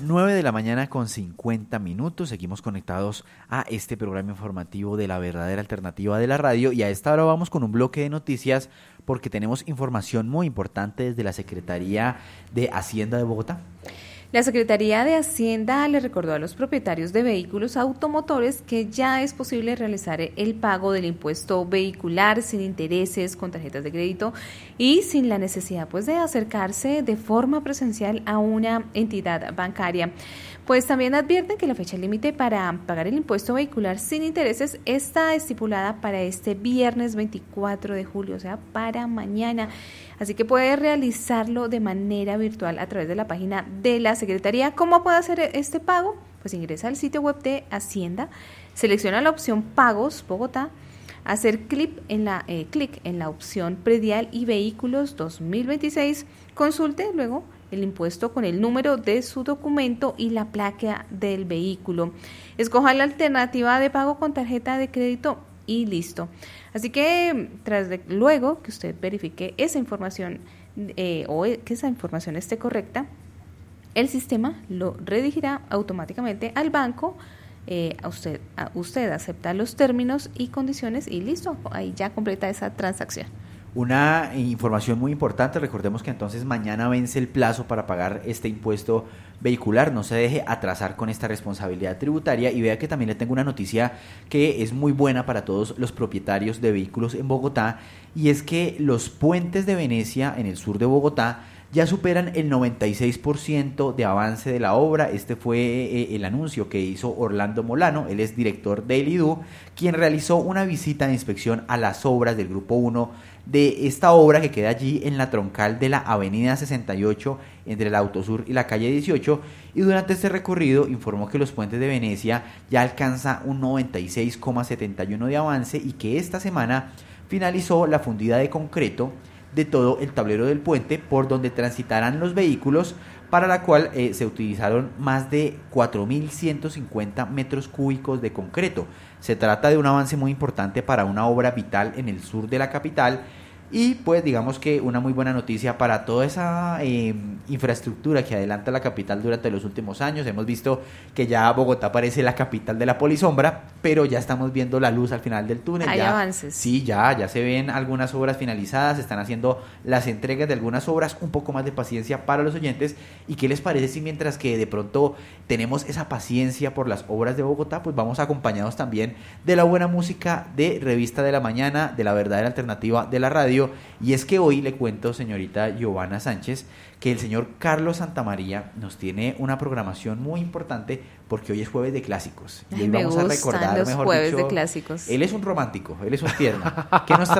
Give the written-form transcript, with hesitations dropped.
9 de la mañana con 50 minutos, seguimos conectados a este programa informativo de la verdadera alternativa de la radio y a esta hora vamos con un bloque de noticias porque tenemos información muy importante desde la Secretaría de Hacienda de Bogotá. La Secretaría de Hacienda le recordó a los propietarios de vehículos automotores que ya es posible realizar el pago del impuesto vehicular sin intereses, con tarjetas de crédito y sin la necesidad de acercarse de forma presencial a una entidad bancaria. Pues también advierten que la fecha límite para pagar el impuesto vehicular sin intereses está estipulada para este viernes 24 de julio, o sea, para mañana. Así que puede realizarlo de manera virtual a través de la página de la Secretaría. ¿Cómo puede hacer este pago? Pues ingresa al sitio web de Hacienda, selecciona la opción Pagos Bogotá, hacer clic en la opción Predial y Vehículos 2026, consulte luego el impuesto con el número de su documento y la placa del vehículo. Escoja la alternativa de pago con tarjeta de crédito y listo. Así que luego que usted verifique esa información o que esa información esté correcta, el sistema lo redirigirá automáticamente al banco. Usted acepta los términos y condiciones y listo, ahí ya completa esa transacción. Una información muy importante, recordemos que entonces mañana vence el plazo para pagar este impuesto vehicular, no se deje atrasar con esta responsabilidad tributaria y vea que también le tengo una noticia que es muy buena para todos los propietarios de vehículos en Bogotá y es que los puentes de Venecia en el sur de Bogotá ya superan el 96% de avance de la obra. Este fue el anuncio que hizo Orlando Molano, él es director del IDU, quien realizó una visita de inspección a las obras del Grupo 1 de esta obra que queda allí en la troncal de la Avenida 68 entre la Autosur y la calle 18 y durante este recorrido informó que los puentes de Venecia ya alcanza un 96,71 de avance y que esta semana finalizó la fundida de concreto de todo el tablero del puente por donde transitarán los vehículos, para la cual se utilizaron más de 4.150 metros cúbicos de concreto. Se trata de un avance muy importante para una obra vital en el sur de la capital y pues digamos que una muy buena noticia para toda esa infraestructura que adelanta la capital durante los últimos años. Hemos visto que ya Bogotá parece la capital de la polisombra, pero ya estamos viendo la luz al final del túnel. Hay avances. Sí, ya se ven algunas obras finalizadas, se están haciendo las entregas de algunas obras, un poco más de paciencia para los oyentes. ¿Y qué les parece si mientras que de pronto tenemos esa paciencia por las obras de Bogotá, pues vamos acompañados también de la buena música de Revista de la Mañana, de la verdadera alternativa de la radio? Y es que hoy le cuento, señorita Giovanna Sánchez, que el señor Carlos Santamaría nos tiene una programación muy importante porque hoy es jueves de clásicos. Y hoy vamos a recordar, los mejor jueves dicho, de clásicos. Él es un romántico, él es un tierno. ¿Qué nos